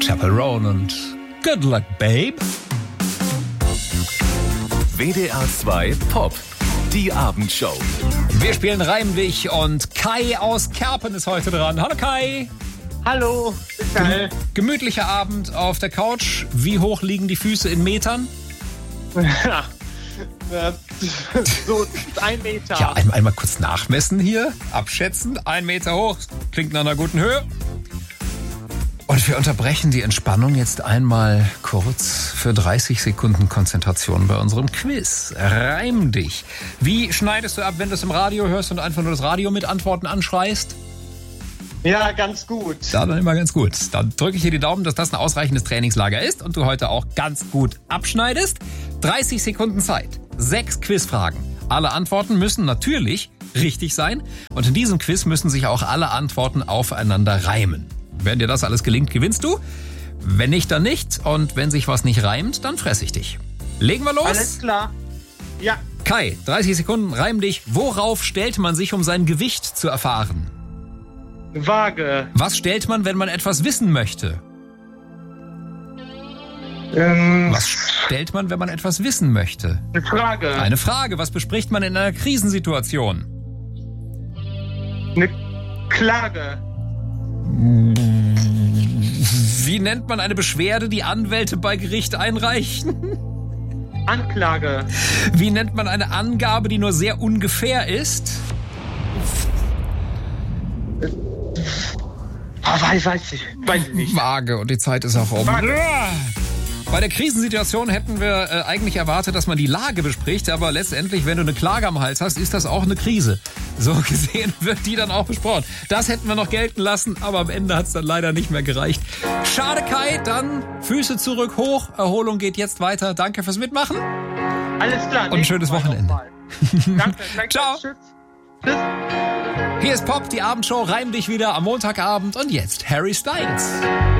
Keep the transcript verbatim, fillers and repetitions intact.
Chappell Roan und Good Luck, Babe. W D R zwei Pop, die Abendshow. Wir spielen Reim dich und Kai aus Kerpen ist heute dran. Hallo Kai. Hallo, Kai. Gemütlicher Abend auf der Couch. Wie hoch liegen die Füße in Metern? Ja, so ein Meter. Ja, einmal, einmal kurz nachmessen hier. Abschätzen. Ein Meter hoch. Klingt nach einer guten Höhe. Und wir unterbrechen die Entspannung jetzt einmal kurz für dreißig Sekunden Konzentration bei unserem Quiz. Reim dich. Wie schneidest du ab, wenn du es im Radio hörst und einfach nur das Radio mit Antworten anschreist? Ja, ganz gut. Ja, dann immer ganz gut. Dann drücke ich dir die Daumen, dass das ein ausreichendes Trainingslager ist und du heute auch ganz gut abschneidest. dreißig Sekunden Zeit. Sechs Quizfragen. Alle Antworten müssen natürlich richtig sein. Und in diesem Quiz müssen sich auch alle Antworten aufeinander reimen. Wenn dir das alles gelingt, gewinnst du. Wenn nicht, dann nicht. Und wenn sich was nicht reimt, dann fress ich dich. Legen wir los? Alles klar. Ja. Kai, dreißig Sekunden, reim dich. Worauf stellt man sich, um sein Gewicht zu erfahren? Waage. Was stellt man, wenn man etwas wissen möchte? Ähm, Was stellt man, wenn man etwas wissen möchte? Eine Frage. Eine Frage. Was bespricht man in einer Krisensituation? Eine Klage. Wie nennt man eine Beschwerde, die Anwälte bei Gericht einreichen? Anklage. Wie nennt man eine Angabe, die nur sehr ungefähr ist? Oh, weiß, weiß ich. Weiß ich nicht. Vage, und die Zeit ist auch um. Vage. Bei der Krisensituation hätten wir äh, eigentlich erwartet, dass man die Lage bespricht, aber letztendlich, wenn du eine Klage am Hals hast, ist das auch eine Krise. So gesehen wird die dann auch besprochen. Das hätten wir noch gelten lassen, aber am Ende hat es dann leider nicht mehr gereicht. Schade, Kai, dann Füße zurück, hoch, Erholung geht jetzt weiter. Danke fürs Mitmachen. Alles klar. Und ein schönes Wochenende. Danke. Danke. Ciao. Tschüss. Tschüss. Hier ist Pop, die Abendshow, reim dich wieder am Montagabend und jetzt Harry Styles.